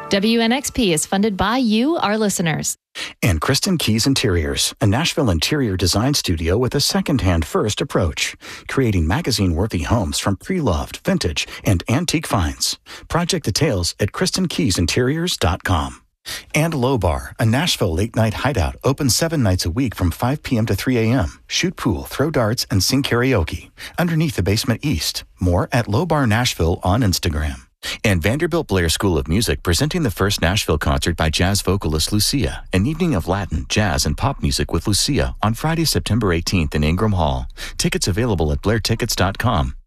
WNXP is funded by you, our listeners. And Kristen Keys Interiors, a Nashville interior design studio with a second-hand first approach, creating magazine-worthy homes from pre-loved, vintage, and antique finds. Project details at KristenKeysInteriors.com. And Low Bar, a Nashville late-night hideout, open 7 nights a week from 5 p.m. to 3 a.m. Shoot pool, throw darts, and sing karaoke. Underneath the basement east. More at Low Bar Nashville on Instagram. And Vanderbilt Blair School of Music presenting the first Nashville concert by jazz vocalist Lucia, an evening of Latin, jazz, and pop music with Lucia on Friday, September 18th in Ingram Hall. Tickets available at BlairTickets.com.